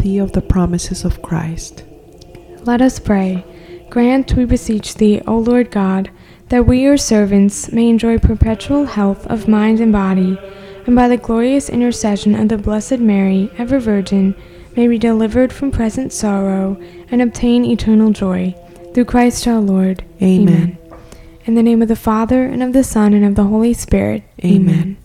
worthy of the promises of Christ. Let us pray. Grant, we beseech thee, O Lord God, that we, your servants, may enjoy perpetual health of mind and body, and by the glorious intercession of the Blessed Mary, ever Virgin, may be delivered from present sorrow and obtain eternal joy. Through Christ our Lord. Amen. In the name of the Father, and of the Son, and of the Holy Spirit. Amen.